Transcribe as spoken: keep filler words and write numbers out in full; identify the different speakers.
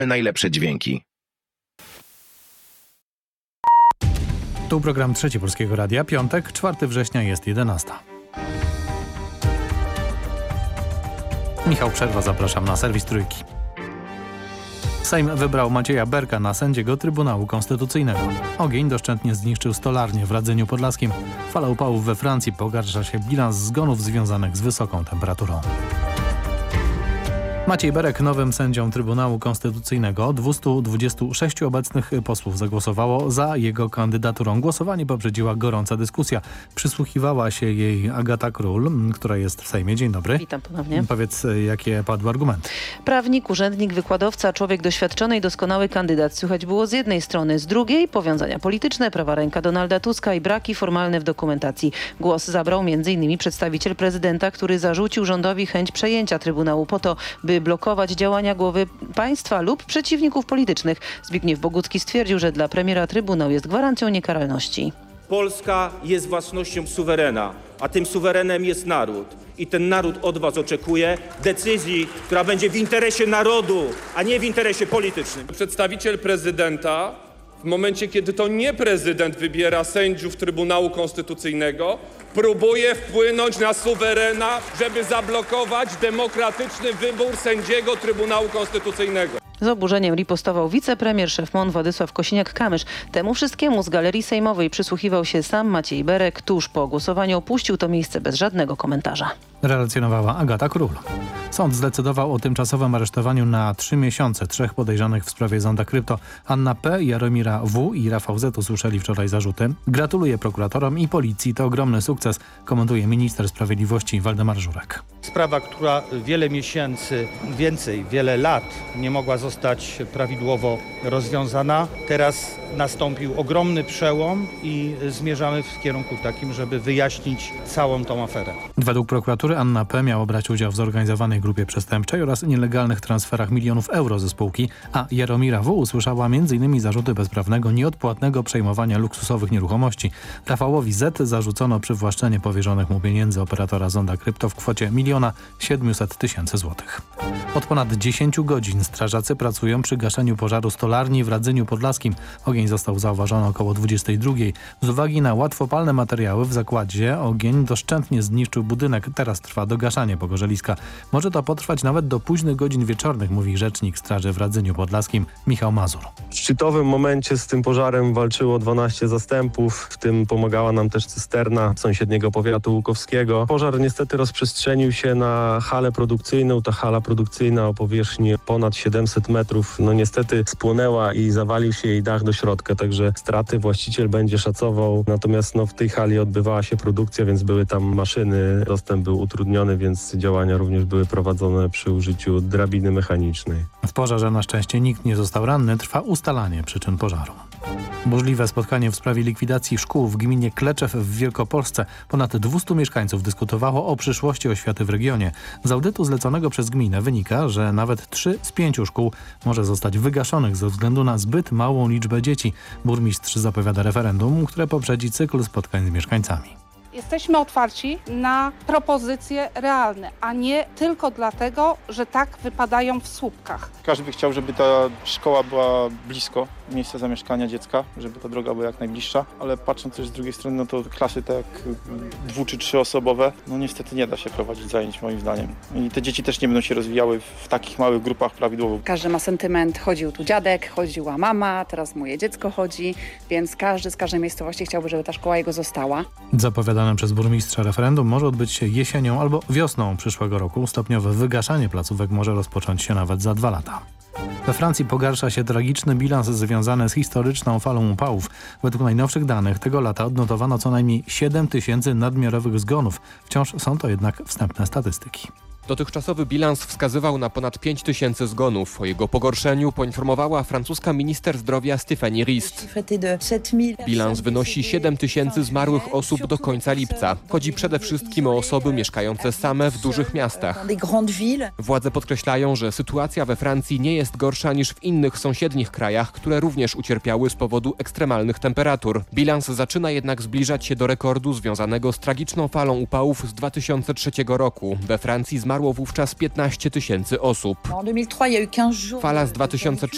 Speaker 1: Najlepsze dźwięki.
Speaker 2: Tu program Trzeci Polskiego Radia. Piątek, czwartego września jest jedenasta. Michał Przerwa, zapraszam na serwis Trójki. Sejm wybrał Macieja Berka na sędziego Trybunału Konstytucyjnego. Ogień doszczętnie zniszczył stolarnię w Radzeniu Podlaskim. Fala upałów we Francji, pogarsza się bilans zgonów związanych z wysoką temperaturą. Maciej Berek nowym sędzią Trybunału Konstytucyjnego. dwieście dwadzieścia sześć obecnych posłów zagłosowało za jego kandydaturą. Głosowanie poprzedziła gorąca dyskusja. Przysłuchiwała się jej Agata Król, która jest w Sejmie. Dzień dobry.
Speaker 3: Witam ponownie.
Speaker 2: Powiedz, jakie padły argumenty.
Speaker 3: Prawnik, urzędnik, wykładowca, człowiek doświadczony i doskonały kandydat. Słychać było z jednej strony, z drugiej powiązania polityczne, prawa ręka Donalda Tuska i braki formalne w dokumentacji. Głos zabrał między innymi przedstawiciel prezydenta, który zarzucił rządowi chęć przejęcia Trybunału po to, by blokować działania głowy państwa lub przeciwników politycznych. Zbigniew Bogucki stwierdził, że dla premiera Trybunał jest gwarancją niekaralności.
Speaker 4: Polska jest własnością suwerena, a tym suwerenem jest naród. I ten naród od was oczekuje decyzji, która będzie w interesie narodu, a nie w interesie politycznym.
Speaker 5: Przedstawiciel prezydenta, w momencie kiedy to nie prezydent wybiera sędziów Trybunału Konstytucyjnego, próbuje wpłynąć na suwerena, żeby zablokować demokratyczny wybór sędziego Trybunału Konstytucyjnego.
Speaker 3: Z oburzeniem ripostował wicepremier, szef M O N Władysław Kosiniak-Kamysz. Temu wszystkiemu z galerii sejmowej przysłuchiwał się sam Maciej Berek. Tuż po głosowaniu opuścił to miejsce bez żadnego komentarza.
Speaker 2: Relacjonowała Agata Król. Sąd zdecydował o tymczasowym aresztowaniu na trzy miesiące trzech podejrzanych w sprawie Zonda Krypto. Anna P., Jaromira W. i Rafał Z. usłyszeli wczoraj zarzuty. Gratuluję prokuratorom i policji. To ogromny sukces, komentuje minister sprawiedliwości Waldemar Żurek.
Speaker 6: Sprawa, która wiele miesięcy, więcej, wiele lat nie mogła zostać prawidłowo rozwiązana. Teraz nastąpił ogromny przełom i zmierzamy w kierunku takim, żeby wyjaśnić całą tą aferę.
Speaker 2: Według prokuratury Anna P. miała brać udział w zorganizowanej grupie przestępczej oraz nielegalnych transferach milionów euro ze spółki, a Jaromira W. usłyszała między innymi zarzuty bezprawnego, nieodpłatnego przejmowania luksusowych nieruchomości. Rafałowi Z. zarzucono przywłaszczenie powierzonych mu pieniędzy operatora Zonda Krypto w kwocie miliona siedemset tysięcy złotych. Od ponad dziesięciu godzin strażacy pracują przy gaszeniu pożaru stolarni w Radzeniu Podlaskim. Ogień został zauważony około dwudziestej drugiej. Z uwagi na łatwopalne materiały w zakładzie ogień doszczętnie zniszczył budynek. Teraz trwa dogaszanie pogorzeliska. Może to potrwać nawet do późnych godzin wieczornych, mówi rzecznik straży w Radzeniu Podlaskim Michał Mazur.
Speaker 7: W szczytowym momencie z tym pożarem walczyło dwanaście zastępów, w tym pomagała nam też cysterna sąsiedniego powiatu łukowskiego. Pożar niestety rozprzestrzenił się na halę produkcyjną. Ta hala produkcyjna o powierzchni ponad siedemset metrów, no niestety spłonęła i zawalił się jej dach do środka, także straty właściciel będzie szacował. Natomiast no, w tej hali odbywała się produkcja, więc były tam maszyny, dostęp był utrudniony, więc działania również były prowadzone przy użyciu drabiny mechanicznej.
Speaker 2: W pożarze na szczęście nikt nie został ranny, trwa ustalanie przyczyn pożaru. Burzliwe spotkanie w sprawie likwidacji szkół w gminie Kleczew w Wielkopolsce. Ponad dwieście mieszkańców dyskutowało o przyszłości oświaty w regionie. Z audytu zleconego przez gminę wynika, że nawet trzy z pięciu szkół może zostać wygaszonych ze względu na zbyt małą liczbę dzieci. Burmistrz zapowiada referendum, które poprzedzi cykl spotkań z mieszkańcami.
Speaker 8: Jesteśmy otwarci na propozycje realne, a nie tylko dlatego, że tak wypadają w słupkach.
Speaker 9: Każdy by chciał, żeby ta szkoła była blisko miejsca zamieszkania dziecka, żeby ta droga była jak najbliższa, ale patrząc też z drugiej strony, no to klasy tak dwu- czy trzyosobowe, no niestety nie da się prowadzić zajęć moim zdaniem. I te dzieci też nie będą się rozwijały w takich małych grupach prawidłowo.
Speaker 10: Każdy ma sentyment, chodził tu dziadek, chodziła mama, teraz moje dziecko chodzi, więc każdy z każdej miejscowości chciałby, żeby ta szkoła jego została.
Speaker 2: Zapowiadane przez burmistrza referendum może odbyć się jesienią albo wiosną przyszłego roku. Stopniowe wygaszanie placówek może rozpocząć się nawet za dwa lata. We Francji pogarsza się tragiczny bilans związany z historyczną falą upałów. Według najnowszych danych tego lata odnotowano co najmniej siedem tysięcy nadmiarowych zgonów. Wciąż są to jednak wstępne statystyki.
Speaker 11: Dotychczasowy bilans wskazywał na ponad pięć tysięcy zgonów. O jego pogorszeniu poinformowała francuska minister zdrowia Stéphanie Rist. Bilans wynosi siedem tysięcy zmarłych osób do końca lipca. Chodzi przede wszystkim o osoby mieszkające same w dużych miastach. Władze podkreślają, że sytuacja we Francji nie jest gorsza niż w innych sąsiednich krajach, które również ucierpiały z powodu ekstremalnych temperatur. Bilans zaczyna jednak zbliżać się do rekordu związanego z tragiczną falą upałów z dwa tysiące trzeciego roku. We Francji zmarło wówczas piętnaście tysięcy osób. Fala z dwa tysiące trzeciego